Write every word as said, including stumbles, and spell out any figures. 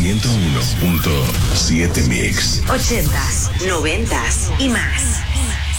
ciento uno punto siete Mix. Ochentas, noventas y más.